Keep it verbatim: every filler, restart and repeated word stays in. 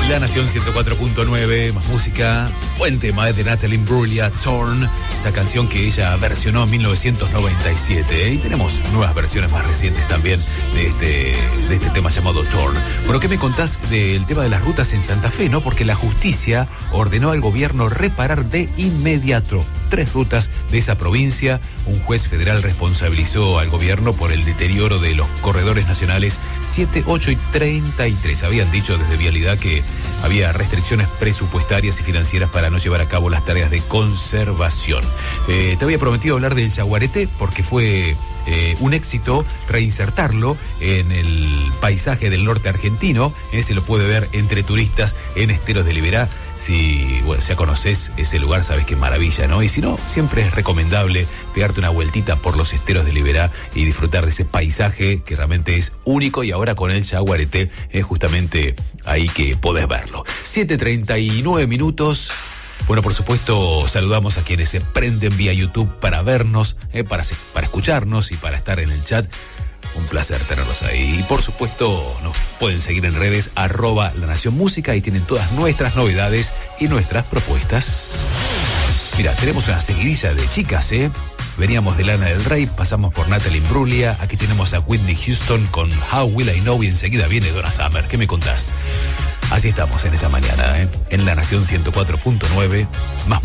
La Nación ciento cuatro punto nueve, más música. Buen tema de Natalie Imbruglia, Torn. Esta canción que ella versionó en mil novecientos noventa y siete. ¿eh? Y tenemos nuevas versiones más recientes también de este, de este tema llamado Torn. Bueno, ¿qué me contás del tema de las rutas en Santa Fe, no? Porque la justicia ordenó al gobierno reparar de inmediato tres rutas de esa provincia. Un juez federal responsabilizó al gobierno por el deterioro de los corredores nacionales siete, ocho y treinta y tres. Habían dicho desde Vialidad que había restricciones presupuestarias y financieras para no llevar a cabo las tareas de conservación. Eh, te había prometido hablar del Yaguareté porque fue eh, un éxito reinsertarlo en el paisaje del norte argentino. Eh, se lo puede ver entre turistas en Esteros de Liberá. Si bueno, ya conoces ese lugar, sabes qué maravilla, ¿no? Y si no, siempre es recomendable pegarte una vueltita por los Esteros de Liberá y disfrutar de ese paisaje que realmente es único, y ahora con el Yaguareté es justamente ahí que podés verlo. siete treinta y nueve minutos. Bueno, por supuesto, saludamos a quienes se prenden vía YouTube para vernos, eh, para, para escucharnos y para estar en el chat. Un placer tenerlos ahí. Y por supuesto, nos pueden seguir en redes, arroba La Nación Música, y tienen todas nuestras novedades y nuestras propuestas. Mira, tenemos una seguidilla de chicas, ¿eh? Veníamos de Lana del Rey, pasamos por Natalie Imbruglia, aquí tenemos a Whitney Houston con How Will I Know, y enseguida viene Donna Summer. ¿Qué me contás? Así estamos en esta mañana, ¿eh? En La Nación ciento cuatro punto nueve, más